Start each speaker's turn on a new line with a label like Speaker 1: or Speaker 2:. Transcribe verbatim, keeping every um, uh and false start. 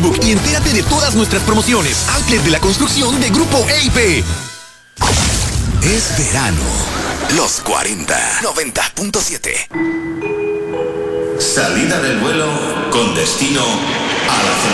Speaker 1: Facebook y entérate de todas nuestras promociones. Outlet de la construcción de Grupo E I P. Es verano. Los cuarenta. noventa punto siete.
Speaker 2: Salida del vuelo con destino a la zona.